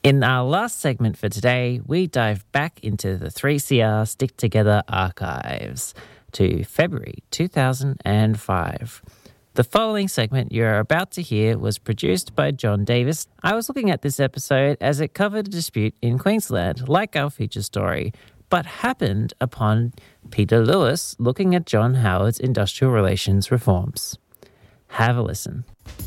In our last segment for today, we dive back into the 3CR Stick Together archives to February 2005. The following segment you're about to hear was produced by John Davis. I was looking at this episode as it covered a dispute in Queensland, like our feature story, but happened upon Peter Lewis looking at John Howard's industrial relations reforms. Have a listen.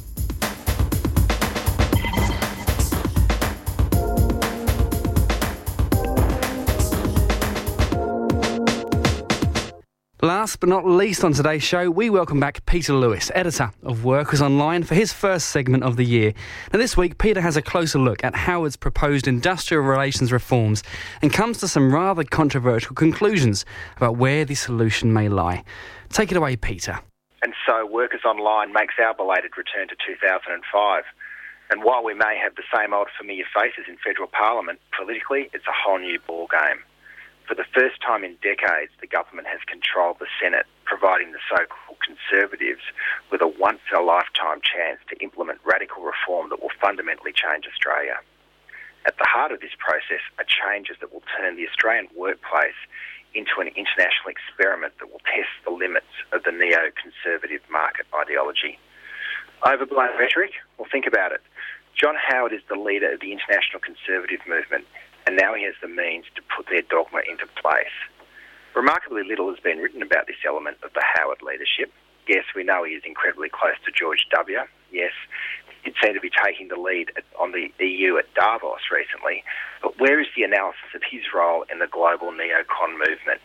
Last but not least on today's show, we welcome back Peter Lewis, editor of Workers Online, for his first segment of the year. Now this week, Peter has a closer look at Howard's proposed industrial relations reforms and comes to some rather controversial conclusions about where the solution may lie. Take it away, Peter. And so Workers Online makes our belated return to 2005. And while we may have the same old familiar faces in federal parliament, politically it's a whole new ball game. For the first time in decades, the government has controlled the Senate, providing the so-called Conservatives with a once-in-a-lifetime chance to implement radical reform that will fundamentally change Australia. At the heart of this process are changes that will turn the Australian workplace into an international experiment that will test the limits of the neo-conservative market ideology. Overblown rhetoric? Well, think about it. John Howard is the leader of the international conservative movement, and now he has the means to put their dogma into place. Remarkably little has been written about this element of the Howard leadership. Yes, we know he is incredibly close to George W. Yes, he seemed to be taking the lead on the EU at Davos recently. But where is the analysis of his role in the global neocon movement?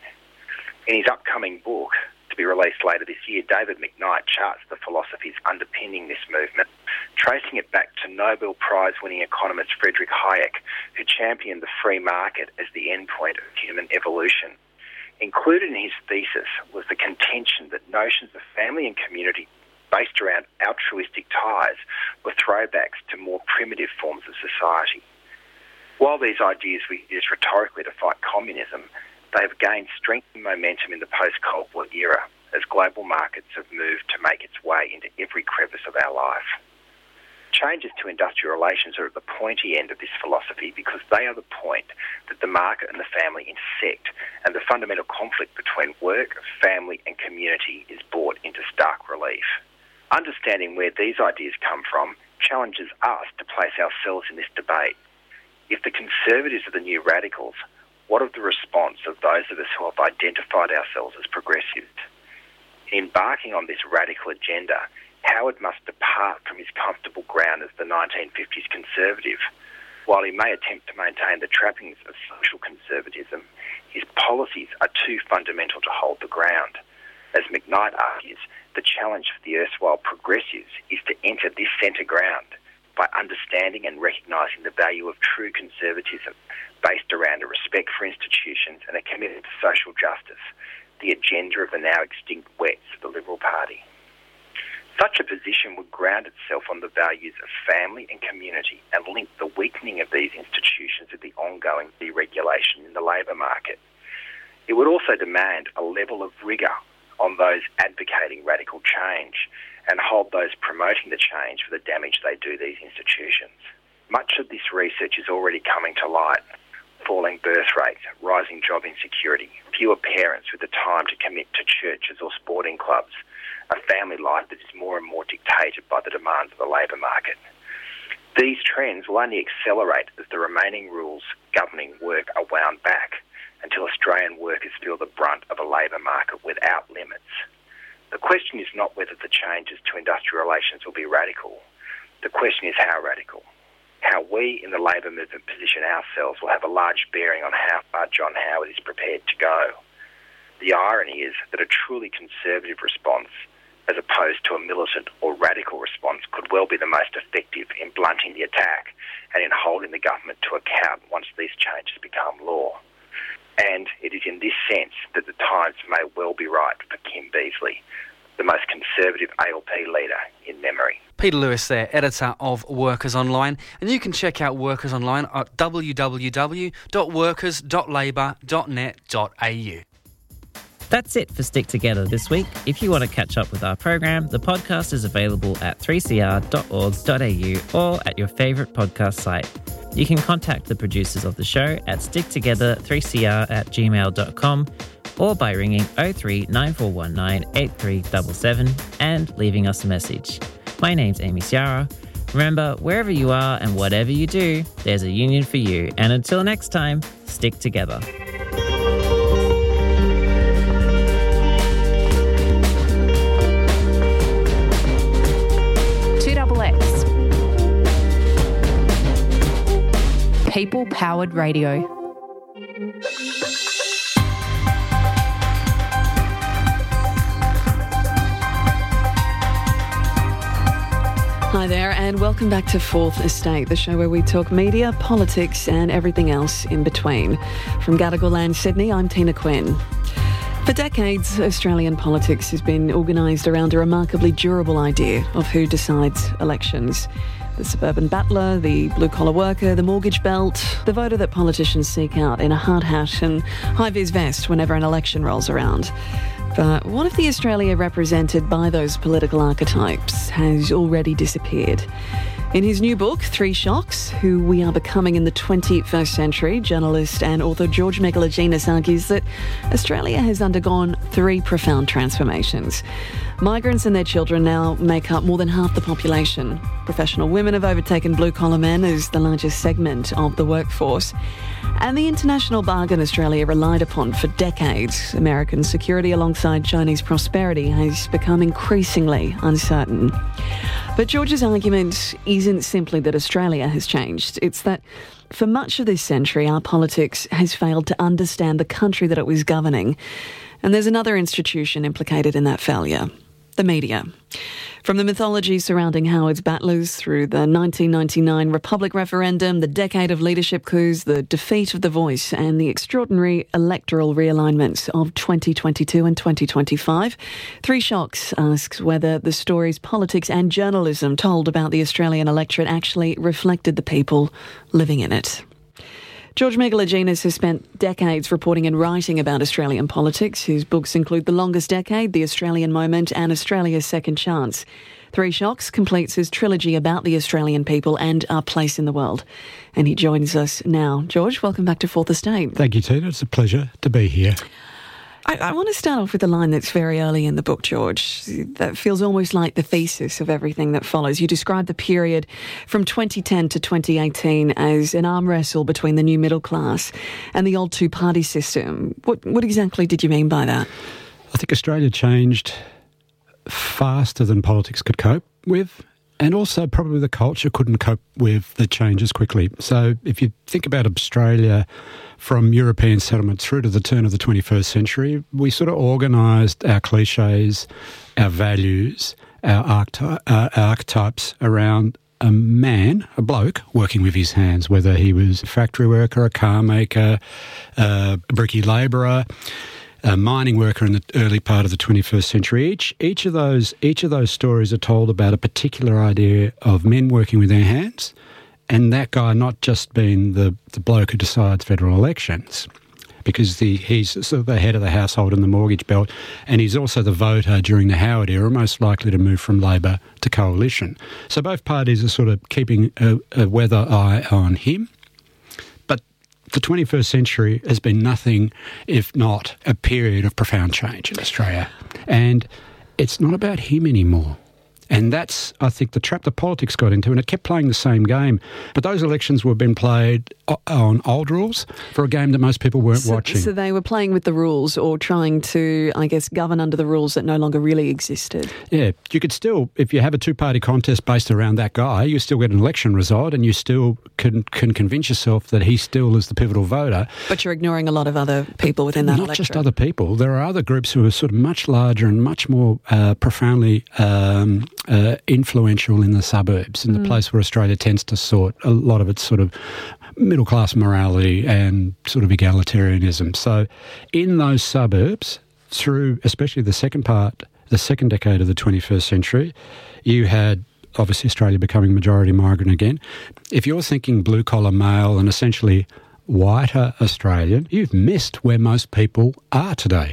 In his upcoming book, to be released later this year, David McKnight charts the philosophies underpinning this movement, tracing it back to Nobel Prize-winning economist Friedrich Hayek, who championed the free market as the endpoint of human evolution. Included in his thesis was the contention that notions of family and community based around altruistic ties were throwbacks to more primitive forms of society. While these ideas were used rhetorically to fight communism, they have gained strength and momentum in the post-Cold War era as global markets have moved to make its way into every crevice of our life. Changes to industrial relations are at the pointy end of this philosophy because they are the point that the market and the family intersect, and the fundamental conflict between work, family and community is brought into stark relief. Understanding where these ideas come from challenges us to place ourselves in this debate. If the Conservatives are the new radicals, what of the response of those of us who have identified ourselves as progressives? In embarking on this radical agenda, Howard must depart from his comfortable ground as the 1950s conservative. While he may attempt to maintain the trappings of social conservatism, his policies are too fundamental to hold the ground. As McKnight argues, the challenge for the erstwhile progressives is to enter this centre ground by understanding and recognising the value of true conservatism based around a respect for institutions and a commitment to social justice, the agenda of the now extinct Wets of the Liberal Party. Such a position would ground itself on the values of family and community and link the weakening of these institutions with the ongoing deregulation in the labour market. It would also demand a level of rigour on those advocating radical change and hold those promoting the change for the damage they do these institutions. Much of this research is already coming to light. Falling birth rates, rising job insecurity, fewer parents with the time to commit to churches or sporting clubs, a family life that is more and more dictated by the demands of the labour market. These trends will only accelerate as the remaining rules governing work are wound back until Australian workers feel the brunt of a labour market without limits. The question is not whether the changes to industrial relations will be radical. The question is how radical. How we in the labour movement position ourselves will have a large bearing on how far John Howard is prepared to go. The irony is that a truly conservative response, as opposed to a militant or radical response, could well be the most effective in blunting the attack and in holding the government to account once these changes become law. And it is in this sense that the times may well be right for Kim Beazley, the most conservative ALP leader in memory. Peter Lewis there, editor of Workers Online. And you can check out Workers Online at www.workers.labor.net.au. That's it for Stick Together this week. If you want to catch up with our program, the podcast is available at 3cr.org.au or at your favourite podcast site. You can contact the producers of the show at sticktogether3cr@gmail.com or by ringing 03 9419 8377 and leaving us a message. My name's Amy Ciara. Remember, wherever you are and whatever you do, there's a union for you. And until next time, stick together. People-powered radio. Hi there and welcome back to Fourth Estate, the show where we talk media, politics and everything else in between. From Gadigal Land, Sydney, I'm Tina Quinn. For decades, Australian politics has been organised around a remarkably durable idea of who decides elections. The suburban battler, the blue-collar worker, the mortgage belt, the voter that politicians seek out in a hard hat and high-vis vest whenever an election rolls around. But what if the Australia represented by those political archetypes has already disappeared? In his new book, Three Shocks, Who We Are Becoming in the 21st Century, journalist and author George Megalogenis argues that Australia has undergone three profound transformations. Migrants and their children now make up more than half the population. Professional women have overtaken blue-collar men as the largest segment of the workforce. And the international bargain Australia relied upon for decades, American security alongside Chinese prosperity, has become increasingly uncertain. But George's argument isn't simply that Australia has changed. It's that for much of this century, our politics has failed to understand the country that it was governing. And there's another institution implicated in that failure: the media. From the mythology surrounding Howard's battlers through the 1999 Republic referendum, the decade of leadership coups, the defeat of The Voice and the extraordinary electoral realignments of 2022 and 2025, Three Shocks asks whether the stories politics and journalism told about the Australian electorate actually reflected the people living in it. George Megalogenis has spent decades reporting and writing about Australian politics. His books include The Longest Decade, The Australian Moment and Australia's Second Chance. Three Shocks completes his trilogy about the Australian people and our place in the world. And he joins us now. George, welcome back to Fourth Estate. Thank you, Tina. It's a pleasure to be here. I want to start off with a line that's very early in the book, George, that feels almost like the thesis of everything that follows. You describe the period from 2010 to 2018 as an arm wrestle between the new middle class and the old two-party system. What exactly did you mean by that? I think Australia changed faster than politics could cope with, and also probably the culture couldn't cope with the changes quickly. So if you think about Australia from European settlement through to the turn of the 21st century, we sort of organised our cliches, our values, our archetypes around a man, a bloke, working with his hands, whether he was a factory worker, a car maker, a brickie labourer, a mining worker in the early part of the 21st century. Each of those stories are told about a particular idea of men working with their hands, and that guy not just being the bloke who decides federal elections, because he's sort of the head of the household in the mortgage belt, and he's also the voter during the Howard era, most likely to move from Labor to Coalition. So both parties are sort of keeping a weather eye on him. But the 21st century has been nothing if not a period of profound change in Australia. And it's not about him anymore. And that's, I think, the trap that politics got into, and it kept playing the same game. But those elections were being played on old rules for a game that most people weren't watching. So they were playing with the rules, or trying to, I guess, govern under the rules that no longer really existed. Yeah, you could still, if you have a two-party contest based around that guy, you still get an election result, and you still can convince yourself that he still is the pivotal voter. But you're ignoring a lot of other people within that electorate. Not just other people. There are other groups who are sort of much larger and much more profoundly influential in the suburbs, in the place where Australia tends to sort a lot of its sort of middle-class morality and sort of egalitarianism. So in those suburbs, through especially the second decade of the 21st century, you had obviously Australia becoming majority migrant again. If you're thinking blue-collar male and essentially whiter Australian, you've missed where most people are today.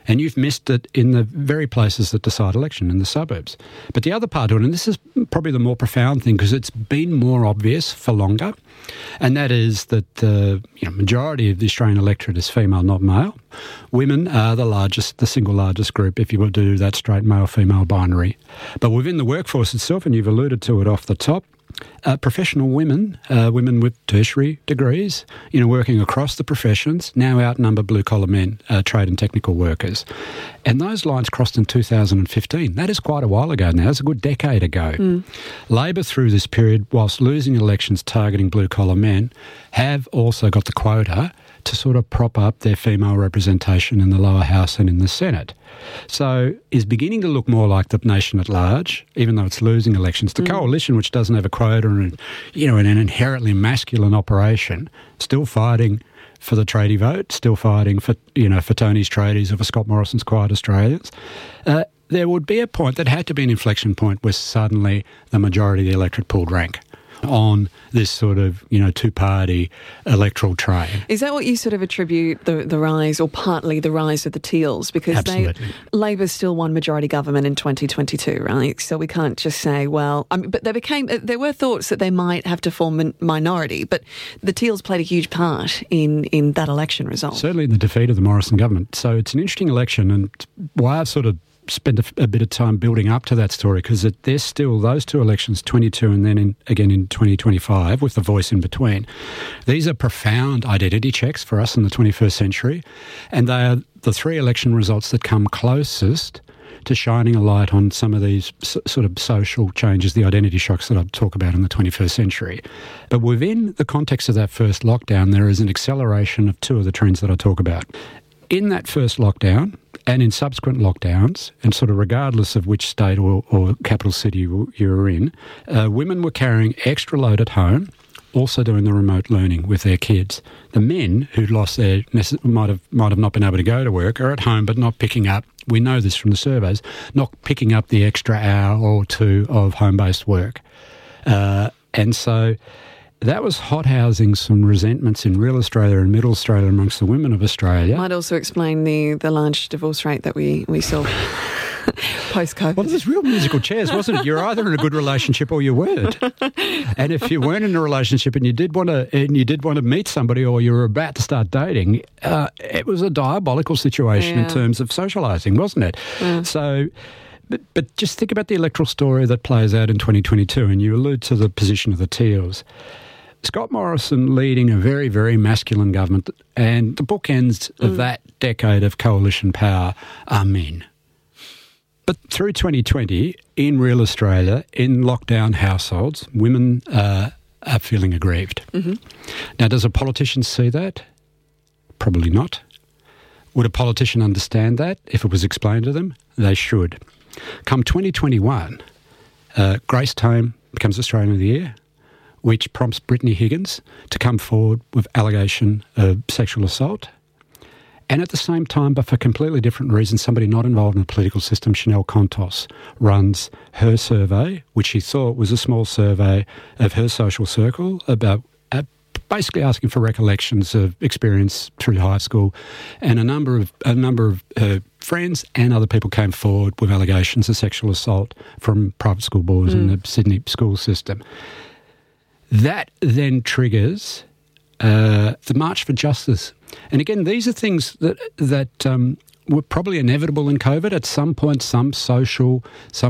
And you've missed it in the very places that decide election, in the suburbs. But the other part of it, and this is probably the more profound thing because it's been more obvious for longer, and that is that the majority of the Australian electorate is female, not male. Women are the single largest group if you were to do that straight male-female binary. But within the workforce itself, and you've alluded to it off the top, professional women, women with tertiary degrees, working across the professions, now outnumber blue-collar men, trade and technical workers. And those lines crossed in 2015. That is quite a while ago now. That's a good decade ago. Labor, through this period, whilst losing elections targeting blue-collar men, have also got the quota to sort of prop up their female representation in the lower house and in the Senate. So is beginning to look more like the nation at large, even though it's losing elections. The coalition, which doesn't have a quota and, an inherently masculine operation, still fighting for the tradie vote, still fighting for, for Tony's tradies or for Scott Morrison's Quiet Australians. There would be a point that had to be an inflection point where suddenly the majority of the electorate pulled rank on this sort of, two-party electoral train. Is that what you sort of attribute the rise, or partly the rise of the Teals? Because Labor still won majority government in 2022, right? So we can't just say, but there were thoughts that they might have to form a minority, but the Teals played a huge part in that election result. Certainly in the defeat of the Morrison government. So it's an interesting election, and why I've sort of spend a bit of time building up to that story, because there's still those two elections, 22 and then again in 2025, with the voice in between. These are profound identity checks for us in the 21st century, and they are the three election results that come closest to shining a light on some of these sort of social changes, the identity shocks that I talk about in the 21st century. But within the context of that first lockdown, there is an acceleration of two of the trends that I talk about. In that first lockdown and in subsequent lockdowns, and sort of regardless of which state or capital city you were in, women were carrying extra load at home, also doing the remote learning with their kids. The men who might have not been able to go to work are at home but not picking up, we know this from the surveys, not picking up the extra hour or two of home-based work. And so that was hothousing some resentments in real Australia and middle Australia amongst the women of Australia. Might also explain the large divorce rate that we saw post-COVID. Well, it was real musical chairs, wasn't it? You're either in a good relationship or you weren't. And if you weren't in a relationship and you did want to meet somebody, or you were about to start dating, it was a diabolical situation in terms of socialising, wasn't it? Yeah. So. But just think about the electoral story that plays out in 2022, and you allude to the position of the Teals. Scott Morrison leading a very, very masculine government, and the bookends of that decade of coalition power are men. But through 2020, in real Australia, in lockdown households, women are feeling aggrieved. Mm-hmm. Now, does a politician see that? Probably not. Would a politician understand that if it was explained to them? They should. Come 2021, Grace Tame becomes Australian of the Year, which prompts Brittany Higgins to come forward with allegation of sexual assault. And at the same time, but for completely different reasons, somebody not involved in the political system, Chanel Contos, runs her survey, which she thought was a small survey of her social circle about basically asking for recollections of experience through high school, and a number of her friends and other people came forward with allegations of sexual assault from private school boards in the Sydney school system. That then triggers the March for Justice. And again, these are things that were probably inevitable in COVID. At some point, some social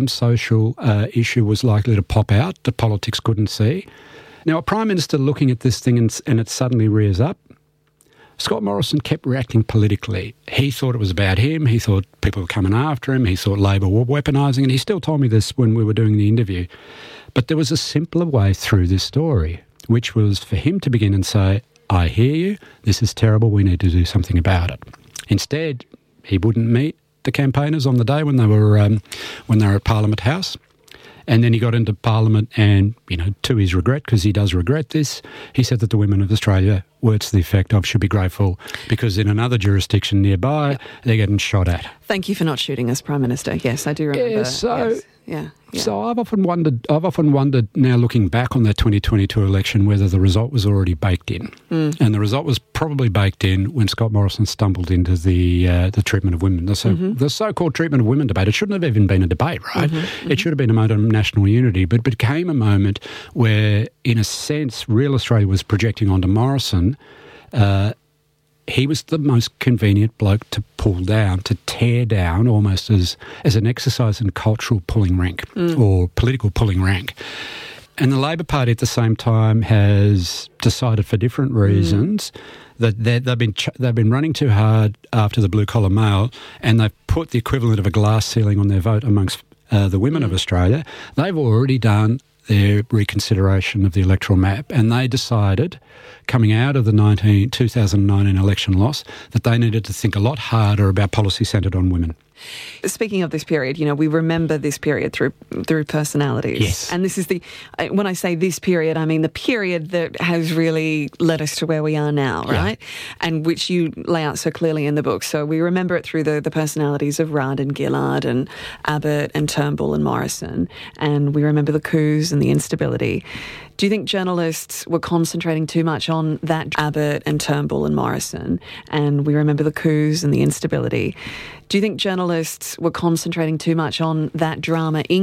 issue was likely to pop out that politics couldn't see. Now, a Prime Minister looking at this thing and it suddenly rears up, Scott Morrison kept reacting politically. He thought it was about him. He thought people were coming after him. He thought Labor were weaponising, and he still told me this when we were doing the interview. But there was a simpler way through this story, which was for him to begin and say, I hear you, this is terrible, we need to do something about it. Instead, he wouldn't meet the campaigners on the day when they were at Parliament House. And then he got into Parliament and, to his regret, because he does regret this, he said that the women of Australia, words to the effect of, should be grateful because in another jurisdiction nearby, they're getting shot at. Thank you for not shooting us, Prime Minister. Yes, I do remember. Yeah, so Yeah. So I've often wondered now looking back on that 2022 election whether the result was already baked in. And the result was probably baked in when Scott Morrison stumbled into the treatment of women. The so-called treatment of women debate. It shouldn't have even been a debate, right? It should have been a moment of national unity, but became a moment where, in a sense, Real Australia was projecting onto Morrison. He was the most convenient bloke to pull down, to tear down, almost as an exercise in cultural pulling rank or political pulling rank. And the Labor Party at the same time has decided for different reasons that they've been running too hard after the blue-collar male, and they've put the equivalent of a glass ceiling on their vote amongst the women of Australia. They've already done their reconsideration of the electoral map, and they decided, coming out of the 2019 election loss, that they needed to think a lot harder about policy centred on women. Speaking of this period, we remember this period through personalities. Yes. And this is when I say this period, I mean the period that has really led us to where we are now, right? And which you lay out so clearly in the book. So we remember it through the personalities of Rudd and Gillard and Abbott and Turnbull and Morrison. And we remember the coups and the instability. Do you think journalists were concentrating too much on that, Abbott and Turnbull and Morrison, and we remember the coups and the instability? Do you think journalists were concentrating too much on that drama in